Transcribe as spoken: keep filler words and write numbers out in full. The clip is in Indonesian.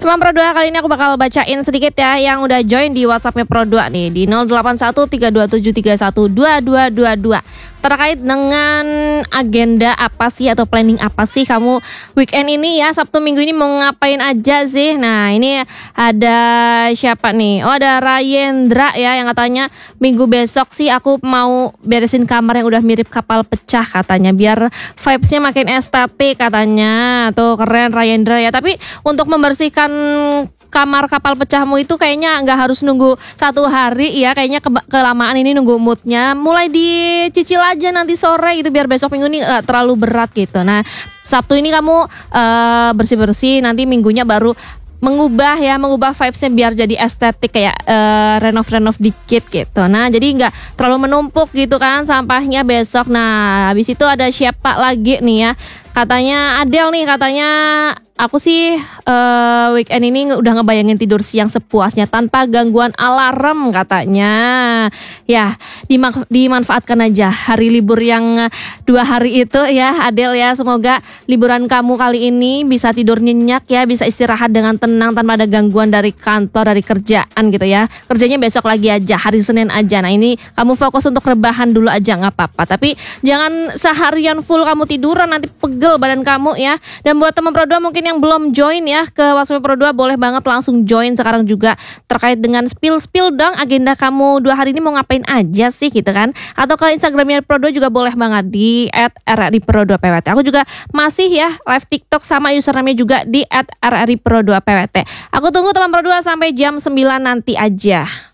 Teman Pro dua, kali ini aku bakal bacain sedikit ya yang udah join di WhatsAppnya Pro dua nih di nol delapan satu tiga dua tujuh tiga satu dua dua dua dua. Terkait dengan agenda apa sih atau planning apa sih kamu weekend ini ya, Sabtu Minggu ini mau ngapain aja sih? Nah ini ada siapa nih? Oh ada Rayendra ya yang katanya minggu besok sih aku mau beresin kamar yang udah mirip kapal pecah katanya, biar vibesnya makin estetik katanya. Tuh keren Rayendra ya. Tapi untuk membersihkan kamar kapal pecahmu itu kayaknya nggak harus nunggu satu hari ya, kayaknya ke- kelamaan ini nunggu moodnya. Mulai dicicil aja nanti sore gitu biar besok minggu ini nggak terlalu berat gitu. Nah Sabtu ini kamu uh, bersih-bersih, nanti minggunya baru mengubah ya, mengubah vibesnya biar jadi estetik kayak uh, renov-renov dikit gitu. Nah jadi nggak terlalu menumpuk gitu kan sampahnya besok. Nah habis itu ada siapa lagi nih ya, katanya Adel nih, katanya aku sih uh, weekend ini udah ngebayangin tidur siang sepuasnya tanpa gangguan alarm katanya. Ya dima- dimanfaatkan aja hari libur yang dua hari itu ya Adel ya. Semoga liburan kamu kali ini bisa tidur nyenyak ya, bisa istirahat dengan tenang tanpa ada gangguan dari kantor, dari kerjaan gitu ya. Kerjanya besok lagi aja, hari Senin aja. Nah ini kamu fokus untuk rebahan dulu aja nggak apa-apa. Tapi jangan seharian full kamu tiduran, nanti pegel badan kamu ya. Dan buat teman Pro dua mungkin yang belum join ya ke WhatsApp Pro dua, boleh banget langsung join sekarang juga terkait dengan spill-spill dong agenda kamu dua hari ini mau ngapain aja sih gitu kan. Atau ke Instagramnya Pro dua juga boleh banget di et r r i pro dua p w t. Aku juga masih ya live TikTok sama username-nya juga di et r r i pro dua p w t. Aku tunggu teman Pro dua sampai jam sembilan nanti aja.